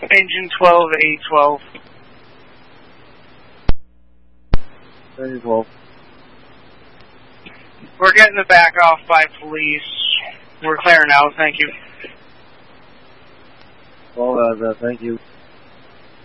Engine 12, A12. 12. We're getting the back off by police. We're clearing out, thank you. Well, thank you.